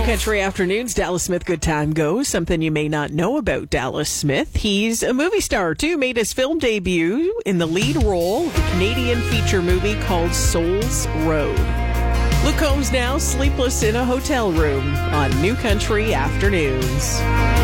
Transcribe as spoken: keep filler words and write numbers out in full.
Country Afternoons, Dallas Smith, Good Time Goes. Something you may not know about Dallas Smith. He's a movie star, too. Made his film debut in the lead role of a Canadian feature movie called Souls Road. Luke Combs now sleepless in a hotel room on New Country Afternoons.